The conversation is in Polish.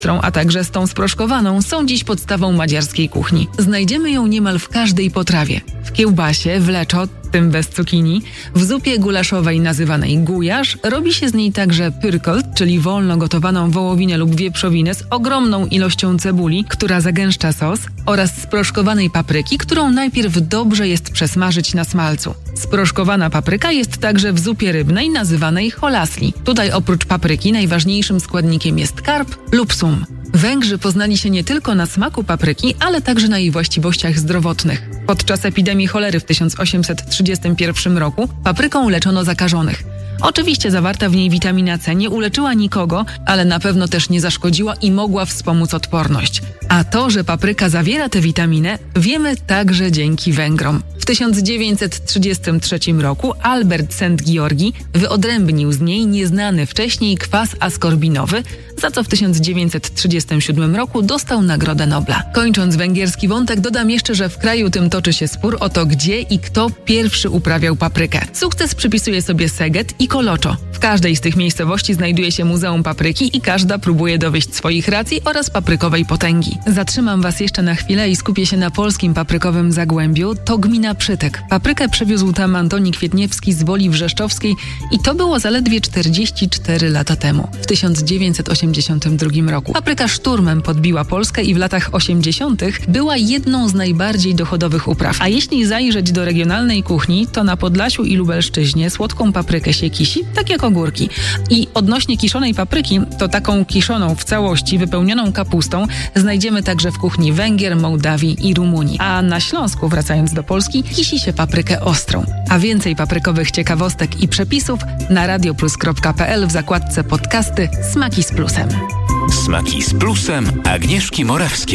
a także z tą sproszkowaną są dziś podstawą madziarskiej kuchni. Znajdziemy ją niemal w każdej potrawie. W kiełbasie, w leczo, tym bez cukinii, w zupie gulaszowej nazywanej gujasz, robi się z niej także pyrkolt, czyli wolno gotowaną wołowinę lub wieprzowinę z ogromną ilością cebuli, która zagęszcza sos, oraz sproszkowanej papryki, którą najpierw dobrze jest przesmażyć na smalcu. Sproszkowana papryka jest także w zupie rybnej nazywanej holasli. Tutaj oprócz papryki najważniejszym składnikiem jest karp lub sum. Węgrzy poznali się nie tylko na smaku papryki, ale także na jej właściwościach zdrowotnych. Podczas epidemii cholery w 1831 roku papryką leczono zakażonych. Oczywiście zawarta w niej witamina C nie uleczyła nikogo, ale na pewno też nie zaszkodziła i mogła wspomóc odporność. A to, że papryka zawiera tę witaminę, wiemy także dzięki Węgrom. W 1933 roku Albert Szent-Giorgi wyodrębnił z niej nieznany wcześniej kwas askorbinowy, za co w 1937 roku dostał Nagrodę Nobla. Kończąc węgierski wątek, dodam jeszcze, że w kraju tym toczy się spór o to, gdzie i kto pierwszy uprawiał paprykę. Sukces przypisuje sobie Szeged i Koloczo. W każdej z tych miejscowości znajduje się Muzeum Papryki i każda próbuje dowieść swoich racji oraz paprykowej potęgi. Zatrzymam Was jeszcze na chwilę i skupię się na polskim paprykowym Zagłębiu. To gmina Przytek. Paprykę przywiózł tam Antoni Kwietniewski z Woli Wrzeszczowskiej i to było zaledwie 44 lata temu, w 1982 roku. Papryka szturmem podbiła Polskę i w latach 80. była jedną z najbardziej dochodowych upraw. A jeśli zajrzeć do regionalnej kuchni, to na Podlasiu i Lubelszczyźnie słodką paprykę się kisi, tak jak ogórki. I odnośnie kiszonej papryki, to taką kiszoną w całości, wypełnioną kapustą, znajdziemy także w kuchni Węgier, Mołdawii i Rumunii. A na Śląsku, wracając do Polski, kisi się paprykę ostrą. A więcej paprykowych ciekawostek i przepisów na radioplus.pl w zakładce podcasty Smaki z Plusem. Smaki z Plusem Agnieszki Morawskiej.